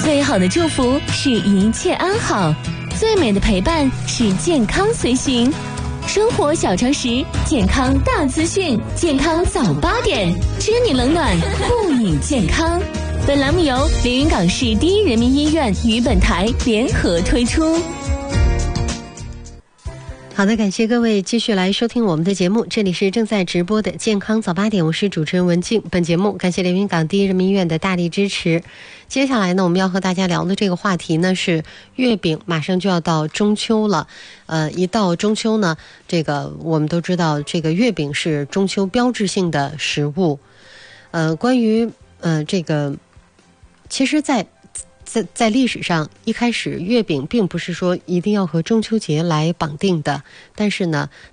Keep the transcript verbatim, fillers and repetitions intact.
最好的祝福是一切安好，最美的陪伴是健康随行。生活小常识，健康大资讯，健康早八点，知你冷暖，护你健康。本栏目由连云港市第一人民医院与本台联合推出。 好的，感谢各位继续来收听我们的节目，这里是正在直播的健康早八点，我是主持人文静。本节目感谢连云港第一人民医院的大力支持。接下来呢，我们要和大家聊的这个话题呢是月饼，马上就要到中秋了。呃，一到中秋呢，这个我们都知道，这个月饼是中秋标志性的食物。呃，关于呃这个，其实在在在历史上，一开始月饼并不是说一定要和中秋节来绑定的，但是呢，